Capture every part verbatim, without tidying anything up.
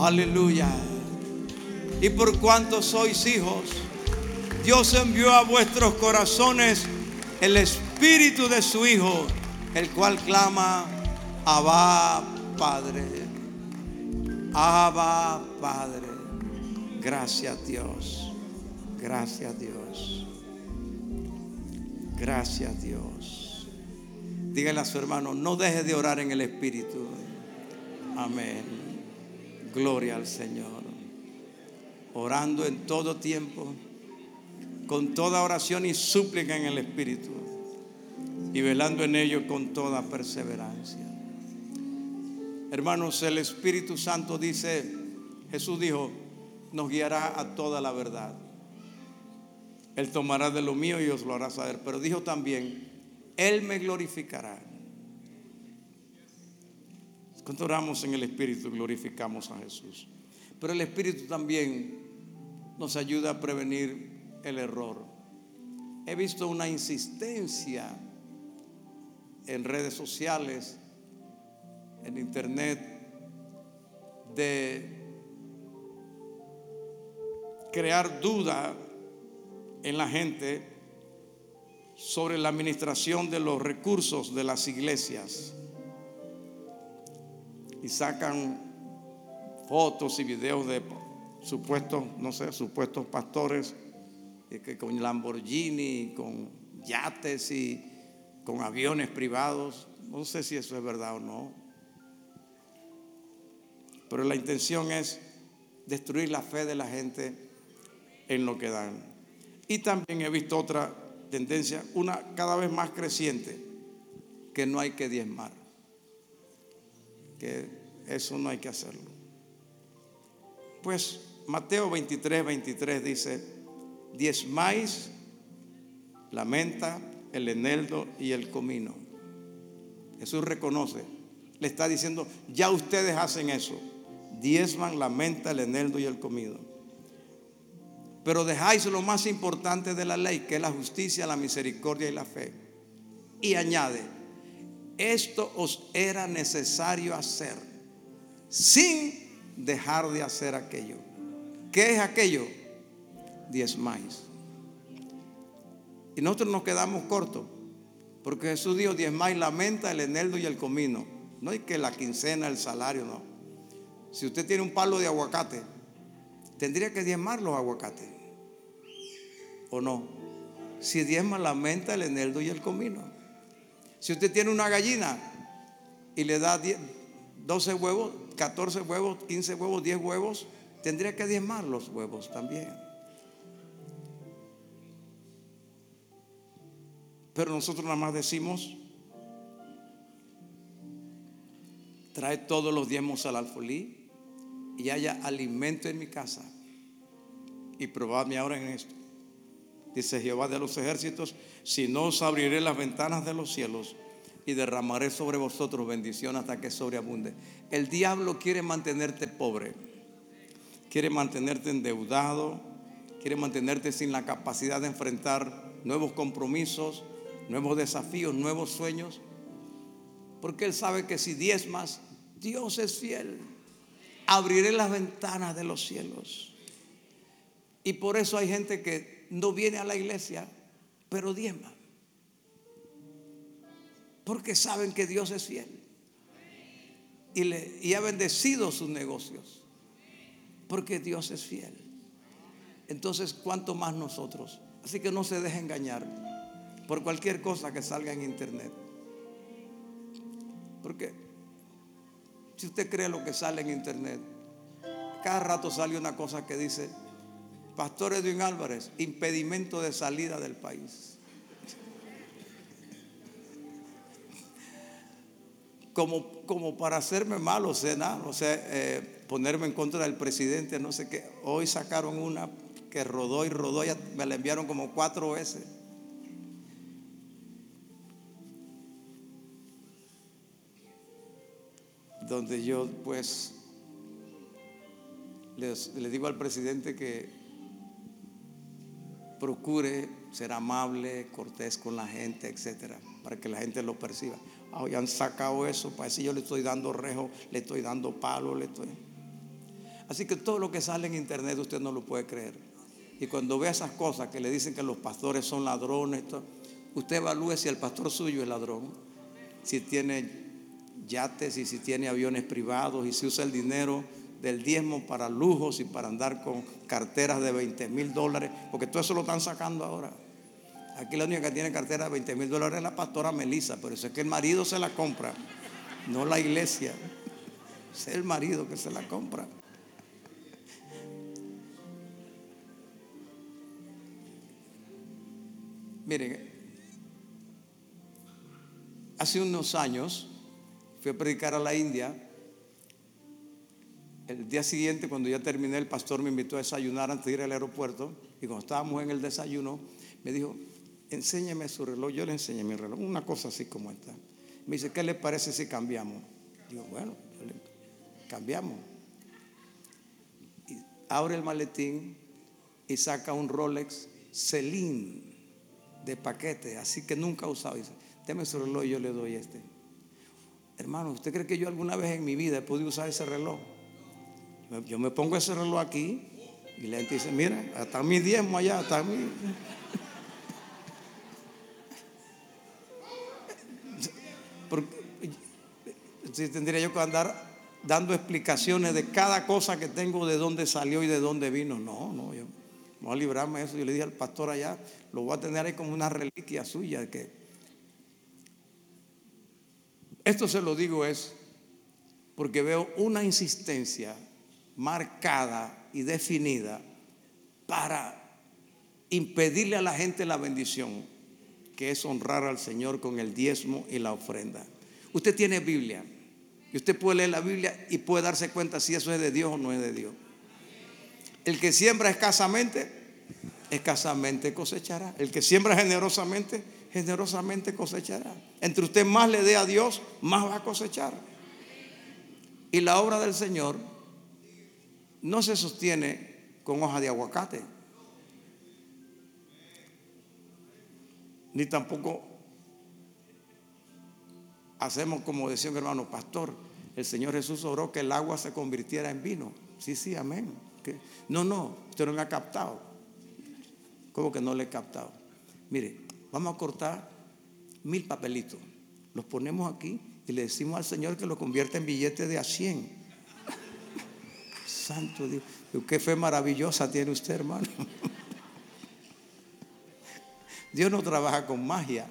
Aleluya. Y por cuanto sois hijos, Dios envió a vuestros corazones el espíritu de su Hijo, el cual clama: Abba, Padre. Abba, Padre. Gracias, Dios. Gracias, Dios. Gracias, Dios. Dígale a su hermano: no deje de orar en el espíritu. Amén. Gloria al Señor. Orando en todo tiempo, con toda oración y súplica en el espíritu, y velando en ello con toda perseverancia. Hermanos, el Espíritu Santo dice, Jesús dijo, nos guiará a toda la verdad. Él tomará de lo mío y os lo hará saber. Pero dijo también, Él me glorificará. Cuando oramos en el Espíritu, glorificamos a Jesús. Pero el Espíritu también nos ayuda a prevenir el error. He visto una insistencia en redes sociales, en internet, de crear duda en la gente sobre la administración de los recursos de las iglesias, y sacan fotos y videos de supuestos, no sé, supuestos pastores que con Lamborghini, con yates y con aviones privados. No sé si eso es verdad o no, pero la intención es destruir la fe de la gente en lo que dan. Y también he visto otra tendencia, una cada vez más creciente, que no hay que diezmar, que eso no hay que hacerlo. Pues Mateo veintitrés, veintitrés dice, diezmáis la menta, el eneldo y el comino. Jesús reconoce, le está diciendo, ya ustedes hacen eso, diezman la menta, el eneldo y el comino, pero dejáis lo más importante de la ley, que es la justicia, la misericordia y la fe. Y añade, esto os era necesario hacer sin dejar de hacer aquello. ¿Qué es aquello? Diezmáis. Y nosotros nos quedamos cortos, porque Jesús dijo, diezmáis la menta, el eneldo y el comino. No es que la quincena, el salario, no. Si usted tiene un palo de aguacate, tendría que diezmar los aguacates, ¿o no? Si diezma la menta, el eneldo y el comino. Si usted tiene una gallina y le da diez, doce huevos, catorce huevos, quince huevos, diez huevos, tendría que diezmar los huevos también. Pero nosotros nada más decimos, trae todos los diezmos al alfolí y haya alimento en mi casa, y probadme ahora en esto, dice Jehová de los ejércitos, si no os abriré las ventanas de los cielos y derramaré sobre vosotros bendición hasta que sobreabunde. El diablo quiere mantenerte pobre, quiere mantenerte endeudado, quiere mantenerte sin la capacidad de enfrentar nuevos compromisos, nuevos desafíos, nuevos sueños, porque él sabe que si diezmas, Dios es fiel. Abriré las ventanas de los cielos. Y por eso hay gente que no viene a la iglesia, pero diezma, porque saben que Dios es fiel y, le, y ha bendecido sus negocios, porque Dios es fiel. Entonces, ¿cuánto más nosotros? Así que no se deje engañar por cualquier cosa que salga en internet, porque si usted cree lo que sale en internet, cada rato sale una cosa que dice, Pastor Edwin Álvarez, impedimento de salida del país. Como, como para hacerme mal, o sea, nada, o sea eh, ponerme en contra del presidente, no sé qué. Hoy sacaron una que rodó y rodó, ya me la enviaron como cuatro veces. Donde yo pues les, les digo al presidente que procure ser amable, cortés con la gente, etcétera, para que la gente lo perciba. Hoy han sacado eso, para decir yo le estoy dando rejo, le estoy dando palo, le estoy. Así que todo lo que sale en internet usted no lo puede creer. Y cuando ve esas cosas que le dicen que los pastores son ladrones, todo, usted evalúe si el pastor suyo es ladrón, si tiene yates y si tiene aviones privados y si usa el dinero del diezmo para lujos y para andar con carteras de veinte mil dólares, porque todo eso lo están sacando ahora. Aquí la única que tiene cartera de veinte mil dólares es la pastora Melissa, pero eso es que el marido se la compra, no la iglesia. Es el marido que se la compra. Miren, hace unos años fui a predicar a la India. El día siguiente, cuando ya terminé, el pastor me invitó a desayunar antes de ir al aeropuerto. Y cuando estábamos en el desayuno, me dijo: enséñeme su reloj. Yo le enseñé mi reloj, una cosa así como esta. Me dice: ¿qué le parece si cambiamos? Digo: bueno, cambiamos. Y abre el maletín y saca un Rolex Celine de paquete, así que nunca he usado. Dice: deme su reloj y yo le doy este. Hermano, ¿usted cree que yo alguna vez en mi vida he podido usar ese reloj? Yo me pongo ese reloj aquí y la gente dice: mira, hasta mi diezmo allá, hasta mi... Porque, si tendría yo que andar dando explicaciones de cada cosa que tengo, de dónde salió y de dónde vino. No, no, yo voy a librarme de eso. Yo le dije al pastor allá: lo voy a tener ahí como una reliquia suya. Que esto se lo digo es porque veo una insistencia marcada y definida para impedirle a la gente la bendición, que es honrar al Señor con el diezmo y la ofrenda. Usted tiene Biblia y usted puede leer la Biblia y puede darse cuenta si eso es de Dios o no es de Dios. El que siembra escasamente, escasamente cosechará. El que siembra generosamente, generosamente cosechará. Entre usted más le dé a Dios, más va a cosechar. Y la obra del Señor no se sostiene con hoja de aguacate, ni tampoco hacemos como decía un hermano: pastor, el Señor Jesús oró que el agua se convirtiera en vino. Sí, sí, amén. ¿Qué? No, no, usted no me ha captado. ¿Cómo que no le he captado? Mire, vamos a cortar mil papelitos, los ponemos aquí y le decimos al Señor que lo convierta en billetes de a cien. Santo Dios, qué fe maravillosa tiene usted, hermano. Dios no trabaja con magia.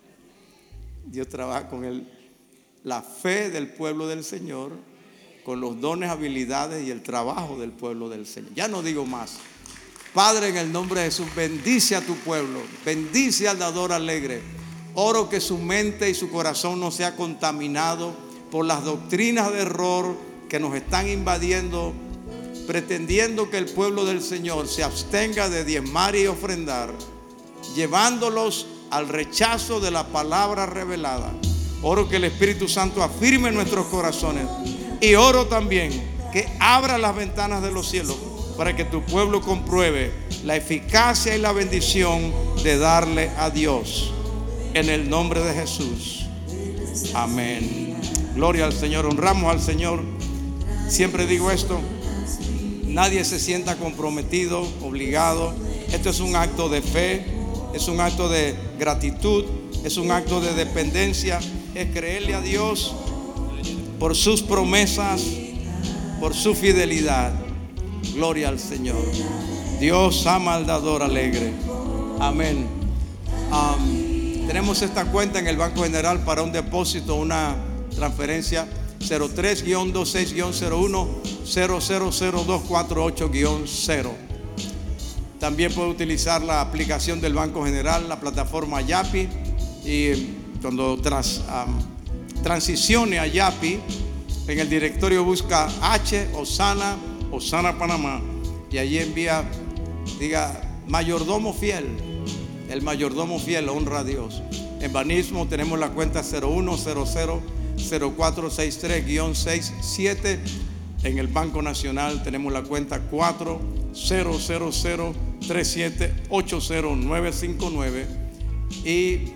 Dios trabaja con el, la fe del pueblo del Señor, con los dones, habilidades y el trabajo del pueblo del Señor. Ya no digo más. Padre, en el nombre de Jesús, bendice a tu pueblo, bendice al dador alegre. Oro que su mente y su corazón no sea contaminado por las doctrinas de error que nos están invadiendo, pretendiendo que el pueblo del Señor se abstenga de diezmar y ofrendar, llevándolos al rechazo de la palabra revelada. Oro que el Espíritu Santo afirme nuestros corazones, y oro también que abra las ventanas de los cielos para que tu pueblo compruebe la eficacia y la bendición de darle a Dios, en el nombre de Jesús. Amén. Gloria al Señor. Honramos al Señor. Siempre digo esto: nadie se sienta comprometido, obligado. Esto es un acto de fe, es un acto de gratitud, es un acto de dependencia. Es creerle a Dios por sus promesas, por su fidelidad. Gloria al Señor. Dios ama al dador alegre. Amén. Um, tenemos esta cuenta en el Banco General para un depósito, una transferencia: cero tres dos seis cero uno cero cero cero dos cuatro ocho cero. También puede utilizar la aplicación del Banco General, la plataforma Yapi, y cuando tras, um, transicione a Yapi, en el directorio busca H, Osana, Osana Panamá, y allí envía, diga, mayordomo fiel. El mayordomo fiel honra a Dios. En Banismo tenemos la cuenta cero uno cero cero cero cuatro seis tres seis siete. En el Banco Nacional tenemos la cuenta cuatro cero cero cero tres siete ocho cero nueve cinco nueve. Y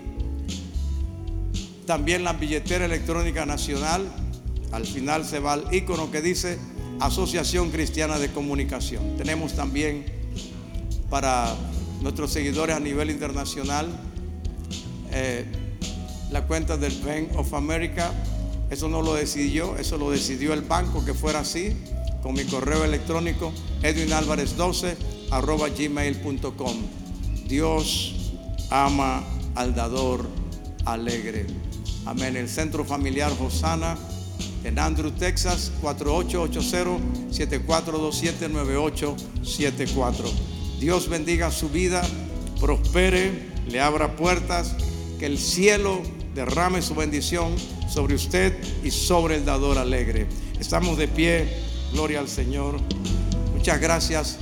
también la billetera electrónica nacional. Al final se va al icono que dice Asociación Cristiana de Comunicación. Tenemos también para nuestros seguidores a nivel internacional eh, la cuenta del Bank of America. Eso no lo decidí yo, eso lo decidió el banco que fuera así, con mi correo electrónico edwin alvarez doce arroba gmail punto com. Dios ama al dador alegre. Amén. El Centro Familiar Hosanna en Andrew, Texas, cuatro ocho ocho cero, siete cuatro dos siete, nueve ocho siete cuatro. Dios bendiga su vida, prospere, le abra puertas, que el cielo derrame su bendición sobre usted y sobre el dador alegre. Estamos de pie, gloria al Señor. Muchas gracias.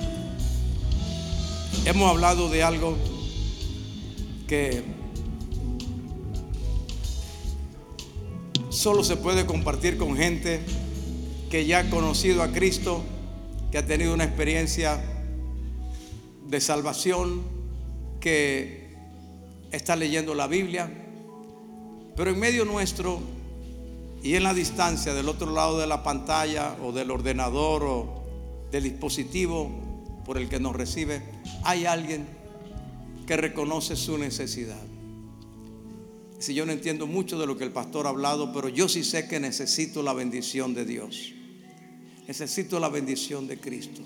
Hemos hablado de algo que solo se puede compartir con gente que ya ha conocido a Cristo, que ha tenido una experiencia de salvación, que está leyendo la Biblia. Pero en medio nuestro y en la distancia, del otro lado de la pantalla o del ordenador o del dispositivo por el que nos recibe, hay alguien que reconoce su necesidad. Si yo no entiendo mucho de lo que el pastor ha hablado, pero yo sí sé que necesito la bendición de Dios. Necesito la bendición de Cristo.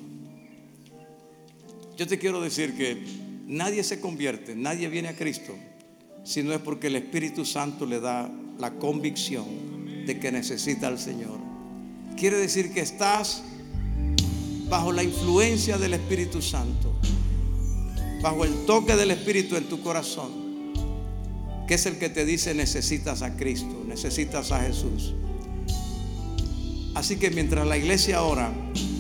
Yo te quiero decir que nadie se convierte, nadie viene a Cristo si no es porque el Espíritu Santo le da la convicción de que necesita al Señor. Quiere decir que estás bajo la influencia del Espíritu Santo, bajo el toque del Espíritu en tu corazón, que es el que te dice: necesitas a Cristo, necesitas a Jesús. Así que mientras la iglesia ora,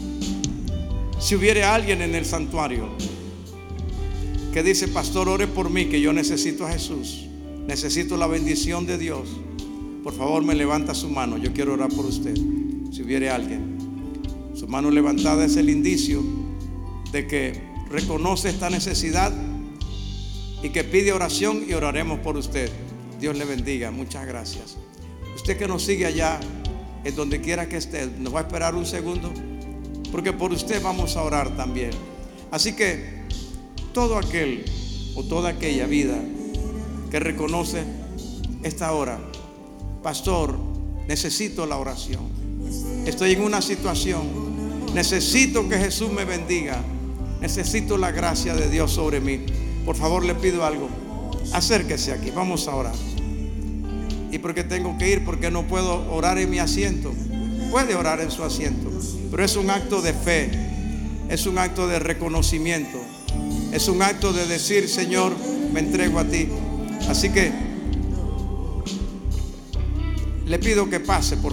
si hubiera alguien en el santuario que dice: pastor, ore por mí, que yo necesito a Jesús, necesito la bendición de Dios, por favor me levanta su mano, yo quiero orar por usted. Si hubiera alguien, su mano levantada es el indicio de que reconoce esta necesidad y que pide oración, y oraremos por usted. Dios le bendiga, muchas gracias. Usted que nos sigue allá, en donde quiera que esté, nos va a esperar un segundo, porque por usted vamos a orar también. Así que todo aquel o toda aquella vida que reconoce esta hora: pastor, necesito la oración, estoy en una situación, necesito que Jesús me bendiga, necesito la gracia de Dios sobre mí. Por favor, le pido algo: acérquese aquí, vamos a orar. ¿Y por qué tengo que ir? Porque no puedo orar en mi asiento. Puede orar en su asiento, pero es un acto de fe, es un acto de reconocimiento, es un acto de decir: Señor, me entrego a ti. Así que le pido que pase, por